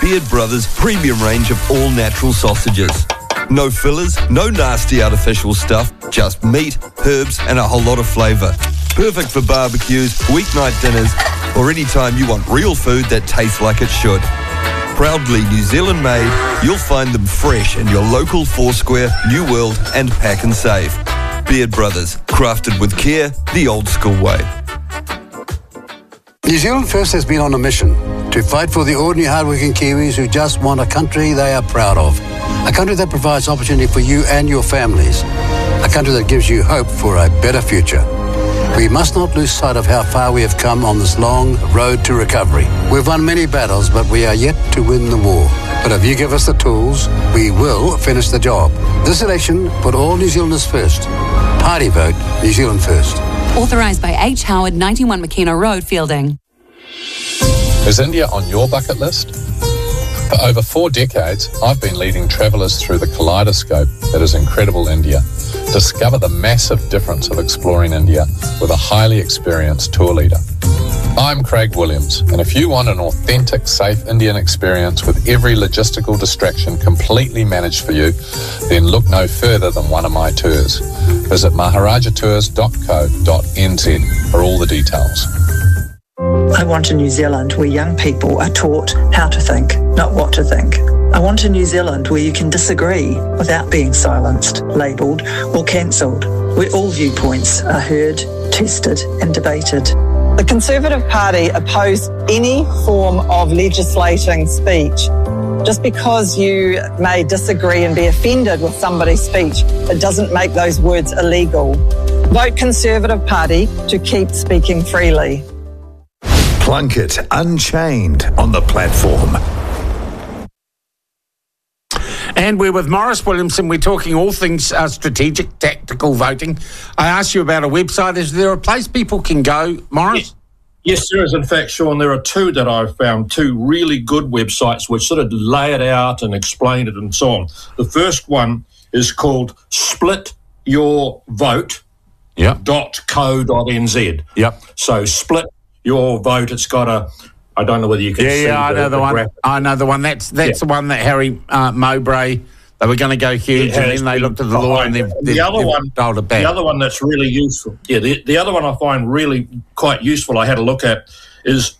Beard Brothers' premium range of all-natural sausages. No fillers, no nasty artificial stuff, just meat, herbs and a whole lot of flavour. Perfect for barbecues, weeknight dinners, or any time you want real food that tastes like it should. Proudly New Zealand made, you'll find them fresh in your local Foursquare, New World and Pack and Save. Beard Brothers, crafted with care, the old school way. New Zealand First has been on a mission to fight for the ordinary hardworking Kiwis who just want a country they are proud of. A country that provides opportunity for you and your families. A country that gives you hope for a better future. We must not lose sight of how far we have come on this long road to recovery. We've won many battles, but we are yet to win the war. But if you give us the tools, we will finish the job. This election, put all New Zealanders first. Party vote, New Zealand First. Authorised by H. Howard, 91 McKenna Road, Fielding. Is India on your bucket list? For over 4 decades, I've been leading travellers through the kaleidoscope that is incredible India. Discover the massive difference of exploring India with a highly experienced tour leader. I'm Craig Williams, and if you want an authentic, safe Indian experience with every logistical distraction completely managed for you, then look no further than one of my tours. Visit maharajatours.co.nz for all the details. I want a New Zealand where young people are taught how to think, not what to think. I want a New Zealand where you can disagree without being silenced, labelled or cancelled, where all viewpoints are heard, tested and debated. The Conservative Party oppose any form of legislating speech. Just because you may disagree and be offended with somebody's speech, it doesn't make those words illegal. Vote Conservative Party to keep speaking freely. Plunkett Unchained on the platform. And we're with Maurice Williamson. We're talking all things strategic, tactical voting. I asked you about a website. Is there a place people can go, Maurice? Yes, there is. In fact, Sean, there are 2 that I've found, 2 really good websites which sort of lay it out and explain it and so on. The first one is called splityourvote.co.nz. Yep. So Split Your Vote, it's got a, I don't know whether you can see. Yeah, I know the one. graphic. I know the one. That's the one that Harry Mowbray, they were going to go huge, and then they looked at the law and they've dialed it back. The other one that's really useful, the other one I find really quite useful, I had a look at, is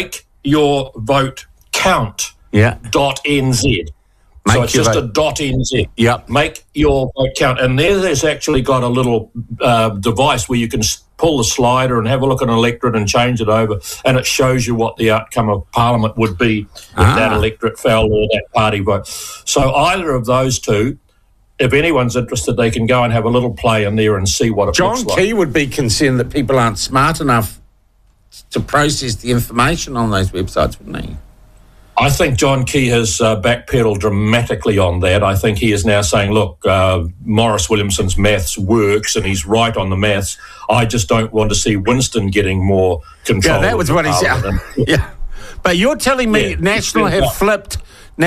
makeyourvotecount.nz. So it's just a .nz. Yep. Make your vote count. And there's actually got a little device where you can pull the slider and have a look at an electorate and change it over, and it shows you what the outcome of Parliament would be if that electorate fell or that party vote. So either of those 2, if anyone's interested, they can go and have a little play in there and see what it looks like. John Key would be concerned that people aren't smart enough to process the information on those websites, wouldn't he? I think John Key has backpedaled dramatically on that. I think he is now saying, look, Maurice Williamson's maths works and he's right on the maths. I just don't want to see Winston getting more control. Yeah, that was what he said. Yeah. But you're telling me National have flipped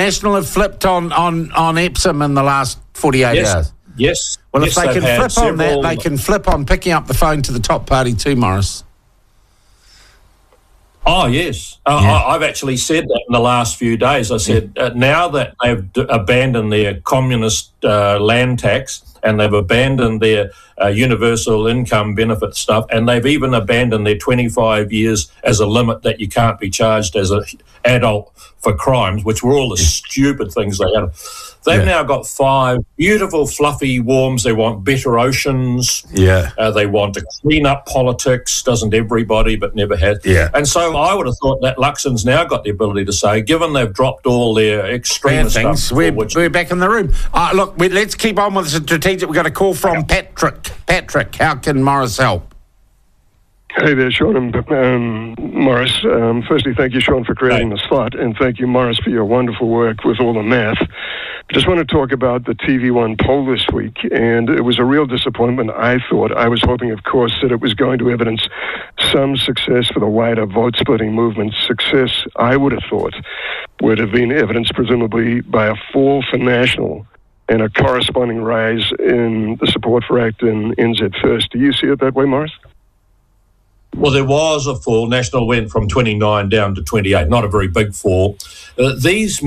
on Epsom in the last 48 hours? Yes. Well, if they can flip on that, they can flip on picking up the phone to the top party too, Maurice. Oh, yes. I've actually said that in the last few days. I said, now that they've abandoned their communist land tax and they've abandoned their universal income benefit stuff, and they've even abandoned their 25 years as a limit that you can't be charged as an adult for crimes, which were all the stupid things they had. They've now got 5 beautiful, fluffy worms. They want better oceans. They want to clean up politics. Doesn't everybody, but never has. And so I would have thought that Luxon's now got the ability to say, given they've dropped all their extreme things, we're back in the room. Look, let's keep on with the strategic. We've got a call from Patrick. Patrick, how can Maurice help? Hey there, Sean and Maurice. Firstly, thank you, Sean, for creating the slot, and thank you, Maurice, for your wonderful work with all the math. I just want to talk about the TV1 poll this week, and it was a real disappointment, I thought. I was hoping, of course, that it was going to evidence some success for the wider vote-splitting movement. Success, I would have thought, would have been evidenced presumably by a fall for National and a corresponding rise in the support for ACT and NZ First. Do you see it that way, Maurice? Well, there was a fall. National went from 29 down to 28, not a very big fall. These